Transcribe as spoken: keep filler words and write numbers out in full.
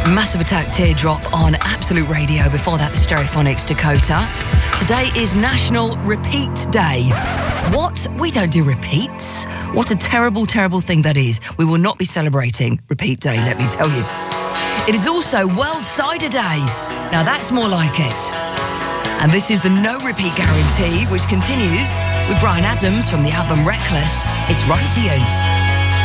Massive Attack Teardrop on Absolute Radio. Before that, the Stereophonics Dakota. Today is National Repeat Day. What? We don't do repeats? What a terrible, terrible thing that is. We will not be celebrating Repeat Day, let me tell you. It is also World Cider Day. Now that's more like it. And this is the No Repeat Guarantee, which continues with Bryan Adams from the album Reckless. It's Run to You.